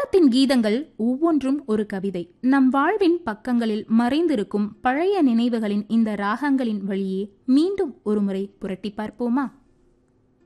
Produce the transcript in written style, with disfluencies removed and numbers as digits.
காலத்தின் கீதங்கள் ஒவ்வொன்றும் ஒரு கவிதை. நம் வாழ்வின் பக்கங்களில் மறைந்திருக்கும் பழைய நினைவுகளின் இந்த ராகங்களின் வழியே மீண்டும் ஒருமுறை புரட்டி பார்ப்போமா?